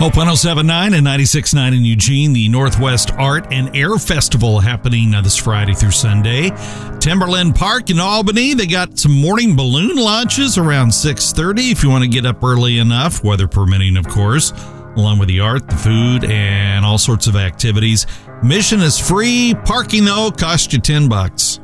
Hope 107.9 and 96.9 in Eugene, the Northwest Art and Air Festival happening this Friday through Sunday. Timberland Park in Albany, they got some morning balloon launches around 6:30 if you want to get up early enough, weather permitting, of course, along with the art, the food, and all sorts of activities. Admission is free. Parking, though, costs you $10.